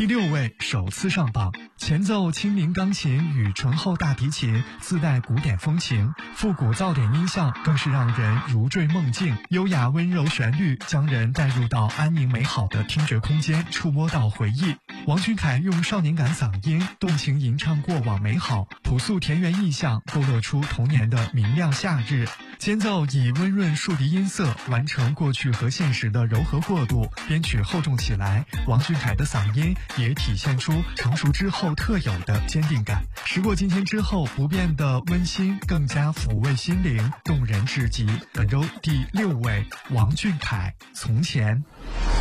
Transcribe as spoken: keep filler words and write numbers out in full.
第六位首次上榜，前奏轻灵钢琴与醇厚大提琴自带古典风情，复古噪点音效更是让人如坠梦境，优雅温柔旋律将人带入到安宁美好的听觉空间，触摸到回忆。王俊凯用少年感嗓音动情吟唱过往美好，朴素田园意象勾勒出童年的明亮夏日。间奏以温润竖笛音色完成过去和现实的柔和过渡，编曲厚重起来，王俊凯的嗓音也体现出成熟之后特有的坚定感。时过境迁之后，不变的温馨更加抚慰心灵，动人至极。本周第六位，王俊凯，从前。